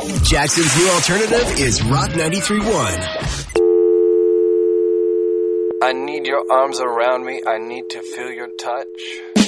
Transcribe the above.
Jackson's new alternative is Rock 93.1. I need your arms around me. I need to feel your touch.